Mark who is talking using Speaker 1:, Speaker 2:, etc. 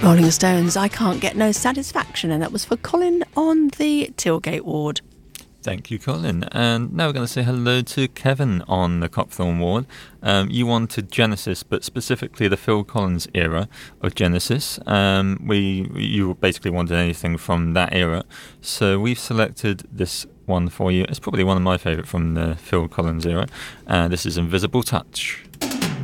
Speaker 1: Rolling Stones, I Can't Get No Satisfaction, and that was for Colin on the Tilgate ward.
Speaker 2: Thank you, Colin. And now we're going to say hello to Kevin on the Copthorne ward. You wanted Genesis, but specifically the Phil Collins era of Genesis. You basically wanted anything from that era. So we've selected this one for you. It's probably one of my favourite from the Phil Collins era. This is Invisible Touch.